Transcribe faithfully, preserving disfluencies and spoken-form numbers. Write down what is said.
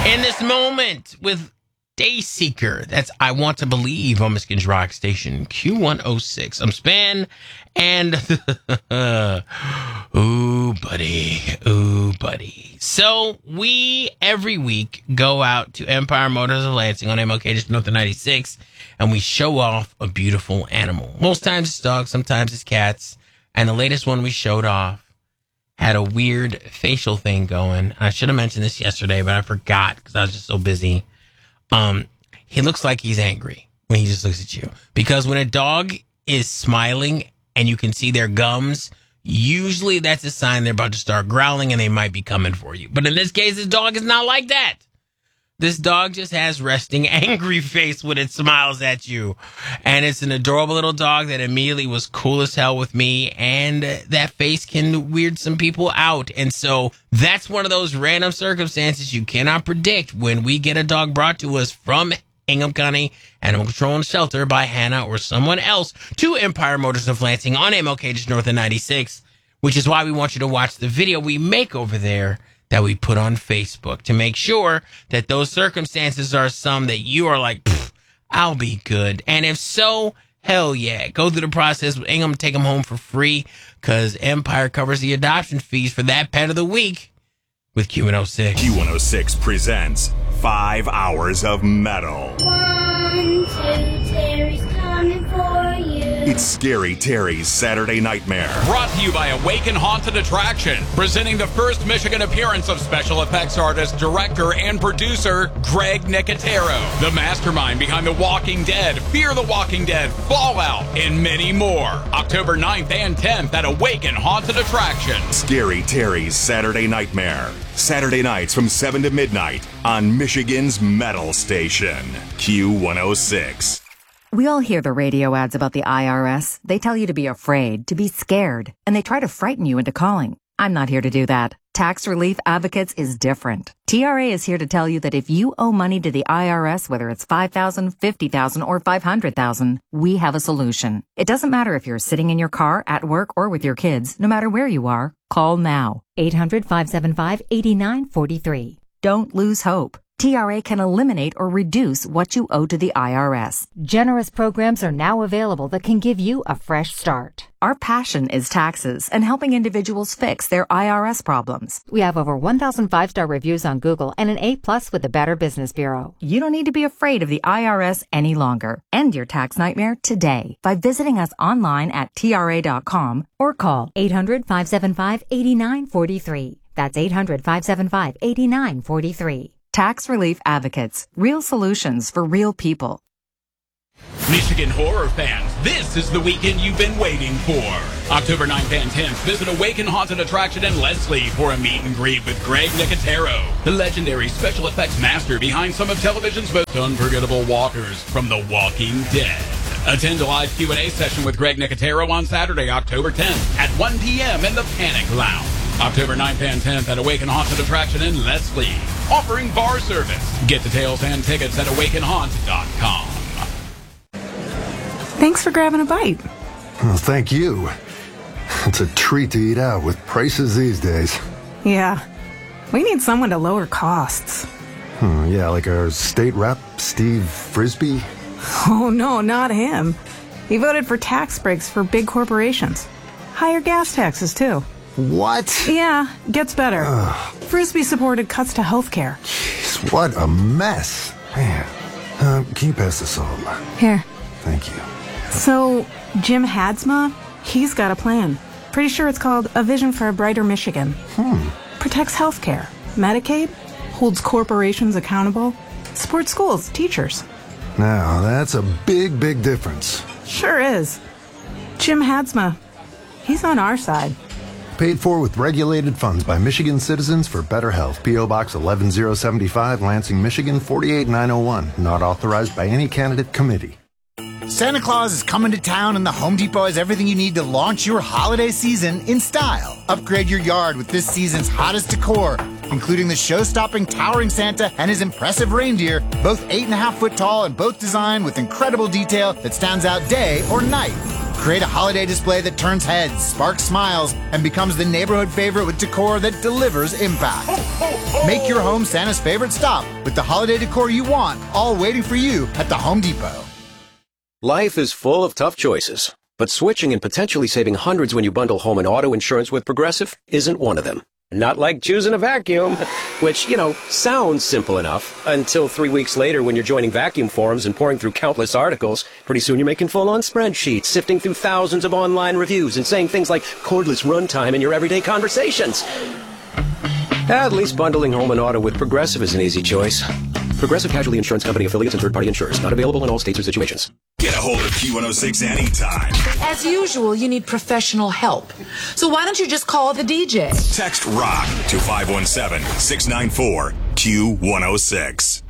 In this moment with Dayseeker, that's I Want to Believe on Michigan's Rock Station Q one oh six. I'm Span, and ooh, buddy, ooh, buddy. So we every week go out to Empire Motors of Lansing on M L K just north of ninety-six, and we show off a beautiful animal. Most times it's dogs, sometimes it's cats, and the latest one we showed off had a weird facial thing going. I should have mentioned this yesterday, but I forgot because I was just so busy. Um, he looks like he's angry when he just looks at you. Because when a dog is smiling and you can see their gums, usually that's a sign they're about to start growling and they might be coming for you. But in this case, this dog is not like that. This dog just has resting angry face when it smiles at you. And it's an adorable little dog that immediately was cool as hell with me. And that face can weird some people out. And so that's one of those random circumstances you cannot predict when we get a dog brought to us from Ingham County Animal Control and Shelter by Hannah or someone else to Empire Motors of Lansing on M L K just north of ninety-six, which is why we want you to watch the video we make over there that we put on Facebook to make sure that those circumstances are some that you are like, I'll be good. And if so, hell yeah, go through the process with Ingham, take them home for free because Empire covers the adoption fees for that pet of the week with Q one oh six. Q one oh six presents Five Hours of Metal. One, two, Terry's coming for you. It's Scary Terry's Saturday Nightmare. Brought to you by Awaken Haunted Attraction, presenting the first Michigan appearance of special effects artist, director, and producer Greg Nicotero, the mastermind behind The Walking Dead, Fear the Walking Dead, Fallout, and many more. October ninth and tenth at Awaken Haunted Attraction. Scary Terry's Saturday Nightmare. Saturday nights from seven to midnight on Michigan's Metal Station, Q one oh six. We all hear the radio ads about the I R S. They tell you to be afraid, to be scared, and they try to frighten you into calling. I'm not here to do that. Tax Relief Advocates is different. T R A is here to tell you that if you owe money to the I R S, whether it's five thousand dollars, fifty thousand dollars, or five hundred thousand dollars, we have a solution. It doesn't matter if you're sitting in your car, at work, or with your kids. No matter where you are, call now. eight hundred, five seven five, eight nine four three. Don't lose hope. T R A can eliminate or reduce what you owe to the I R S. Generous programs are now available that can give you a fresh start. Our passion is taxes and helping individuals fix their I R S problems. We have over one thousand five-star reviews on Google and an A plus with the Better Business Bureau. You don't need to be afraid of the I R S any longer. End your tax nightmare today by visiting us online at T R A dot com or call eight hundred, five seven five, eight nine four three. That's eight hundred, five seven five, eight nine four three. Tax Relief Advocates. Real solutions for real people. Michigan horror fans, this is the weekend you've been waiting for. October ninth and tenth, visit Awaken Haunted Attraction in Leslie for a meet and greet with Greg Nicotero, the legendary special effects master behind some of television's most unforgettable walkers from The Walking Dead. Attend a live Q and A session with Greg Nicotero on Saturday, October tenth at one p.m. in the Panic Lounge. October ninth and tenth at Awaken Haunted Attraction in Leslie, offering bar service. Get details and tickets at awaken haunt dot com. Thanks for grabbing a bite. Well, thank you. It's a treat to eat out with prices these days. Yeah, we need someone to lower costs. Hmm, yeah, like our state rep, Steve Frisbee? Oh, no, not him. He voted for tax breaks for big corporations. Higher gas taxes, too. What? Yeah, gets better. Ugh. Frisbee supported cuts to health care. Jeez, what a mess. Man, uh, can you pass the salt? Here. Thank you. So, Jim Hadsma, he's got a plan. Pretty sure it's called A Vision for a Brighter Michigan. Hmm. Protects health care, Medicaid, holds corporations accountable, supports schools, teachers. Now, that's a big, big difference. Sure is. Jim Hadsma, he's on our side. Paid for with regulated funds by Michigan citizens for better health. P O. Box eleven oh seventy-five, Lansing, Michigan four eight nine oh one. Not authorized by any candidate committee. Santa Claus is coming to town and the Home Depot has everything you need to launch your holiday season in style. Upgrade your yard with this season's hottest decor, including the show-stopping towering Santa and his impressive reindeer, both eight and a half foot tall and both designed with incredible detail that stands out day or night. Create a holiday display that turns heads, sparks smiles, and becomes the neighborhood favorite with decor that delivers impact. Make your home Santa's favorite stop with the holiday decor you want, all waiting for you at the Home Depot. Life is full of tough choices, but switching and potentially saving hundreds when you bundle home and auto insurance with Progressive isn't one of them. Not like choosing a vacuum, which, you know, sounds simple enough until three weeks later when you're joining vacuum forums and pouring through countless articles. Pretty soon you're making full-on spreadsheets, sifting through thousands of online reviews and saying things like cordless runtime in your everyday conversations. At least bundling home and auto with Progressive is an easy choice. Progressive Casualty Insurance Company affiliates and third-party insurers. Not available in all states or situations. Get a hold of Q one oh six anytime. As usual, you need professional help. So why don't you just call the D J? Text ROCK to five one seven, six nine four, Q one oh six.